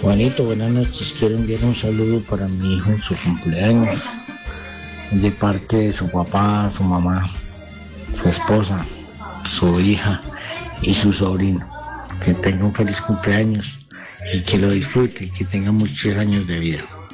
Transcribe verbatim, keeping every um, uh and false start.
Juanito, buenas noches. Quiero enviar un saludo para mi hijo en su cumpleaños, de parte de su papá, su mamá, su esposa, su hija y su sobrino. Que tenga un feliz cumpleaños y que lo disfrute y que tenga muchos años de vida.